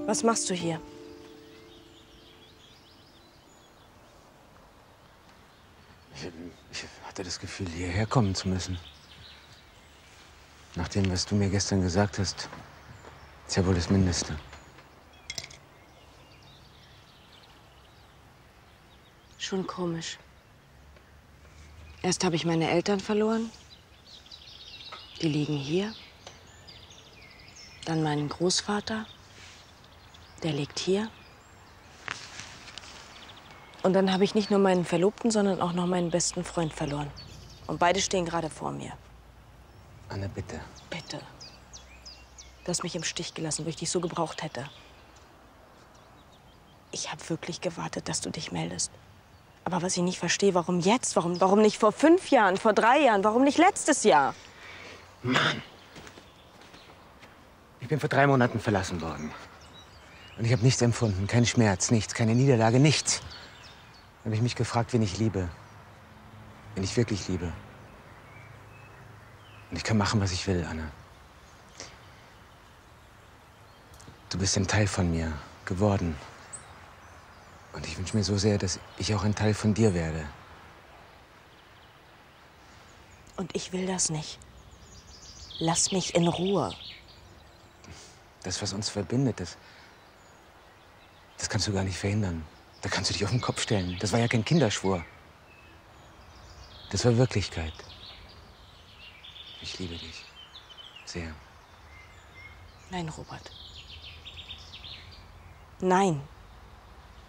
Was machst du hier? Ich hatte das Gefühl, hierher kommen zu müssen. Nach dem, was du mir gestern gesagt hast, ist ja wohl das Mindeste. Schon komisch. Erst habe ich meine Eltern verloren. Die liegen hier. Dann meinen Großvater. Der liegt hier. Und dann habe ich nicht nur meinen Verlobten, sondern auch noch meinen besten Freund verloren. Und beide stehen gerade vor mir. Anne, bitte. Bitte. Du hast mich im Stich gelassen, wo ich dich so gebraucht hätte. Ich habe wirklich gewartet, dass du dich meldest. Aber was ich nicht verstehe, warum jetzt? Warum nicht vor 5 Jahren, vor 3 Jahren? Warum nicht letztes Jahr? Mann! Ich bin vor 3 Monaten verlassen worden. Und ich habe nichts empfunden. Kein Schmerz, nichts, keine Niederlage, nichts. Dann habe ich mich gefragt, wen ich liebe. Wen ich wirklich liebe. Und ich kann machen, was ich will, Anne. Du bist ein Teil von mir geworden. Und ich wünsche mir so sehr, dass ich auch ein Teil von dir werde. Und ich will das nicht. Lass mich in Ruhe. Das, was uns verbindet, das kannst du gar nicht verhindern. Da kannst du dich auf den Kopf stellen. Das war ja kein Kinderschwur. Das war Wirklichkeit. Ich liebe dich. Sehr. Nein, Robert. Nein.